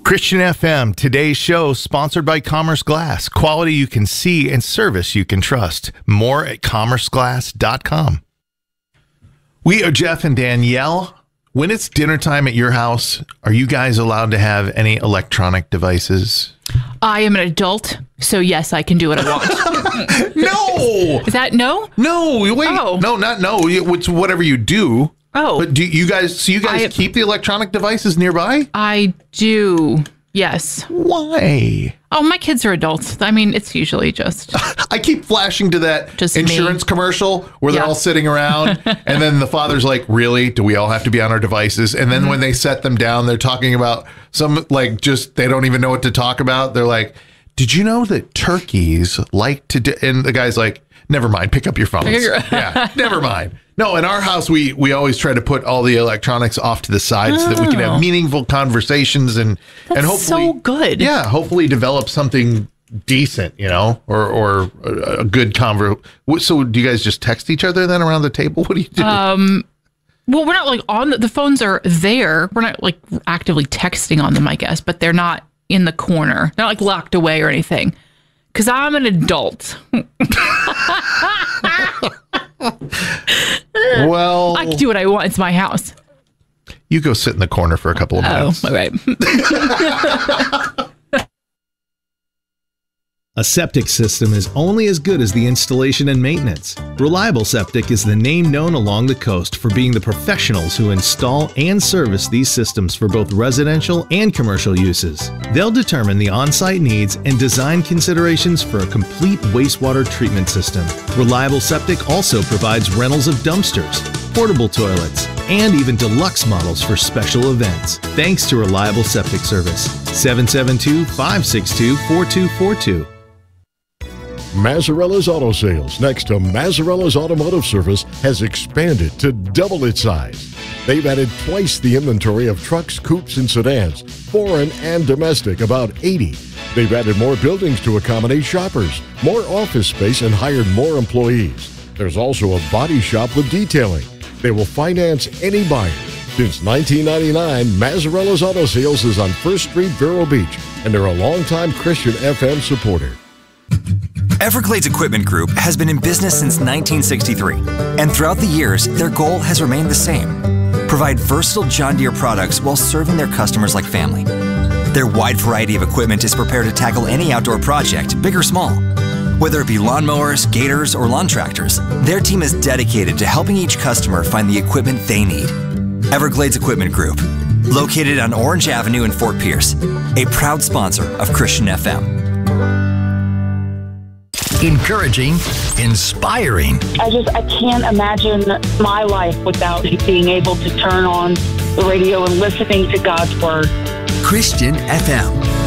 Christian FM, today's show sponsored by Commerce Glass. Quality you can see and service you can trust. More at commerceglass.com. We are Jeff and Danielle. When it's dinner time at your house, are you guys allowed to have any electronic devices? I am an adult, so yes, I can do what I want. No! Is that no? No, wait. Oh. No, not no. It's whatever you do. Oh. But do you guys keep the electronic devices nearby? I do, yes. Why? Oh, my kids are adults. I mean, it's usually just... I keep flashing to that Just insurance commercial where they're all sitting around and then the father's like, really? Do we all have to be on our devices? And then when they set them down, they're talking about some they don't even know what to talk about. They're like, did you know that turkeys like to do, and the guy's like, never mind, pick up your phones. Yeah, never mind. No, in our house, we always try to put all the electronics off to the side so that we can have meaningful conversations and hopefully so good. Yeah, hopefully develop something decent, or a good convo. So do you guys just text each other then around the table? What do you do? Well, we're not on the phones are there. We're not actively texting on them, I guess, but they're not in the corner. They're not locked away or anything. Because I'm an adult. Well, I can do what I want. It's my house. You go sit in the corner for a couple of minutes. Oh, all right. A septic system is only as good as the installation and maintenance. Reliable Septic is the name known along the coast for being the professionals who install and service these systems for both residential and commercial uses. They'll determine the on-site needs and design considerations for a complete wastewater treatment system. Reliable Septic also provides rentals of dumpsters, portable toilets, and even deluxe models for special events. Thanks to Reliable Septic Service. 772-562-4242. Mazzarella's Auto Sales, next to Mazzarella's Automotive Service, has expanded to double its size. They've added twice the inventory of trucks, coupes, and sedans, foreign and domestic, about 80. They've added more buildings to accommodate shoppers, more office space, and hired more employees. There's also a body shop with detailing. They will finance any buyer. Since 1999, Mazzarella's Auto Sales is on 1st Street, Vero Beach, and they're a longtime Christian FM supporter. Everglades Equipment Group has been in business since 1963, and throughout the years, their goal has remained the same: provide versatile John Deere products while serving their customers like family. Their wide variety of equipment is prepared to tackle any outdoor project, big or small. Whether it be lawnmowers, gators, or lawn tractors, their team is dedicated to helping each customer find the equipment they need. Everglades Equipment Group, located on Orange Avenue in Fort Pierce, a proud sponsor of Christian FM. Encouraging, inspiring. I can't imagine my life without being able to turn on the radio and listening to God's Word. Christian FM.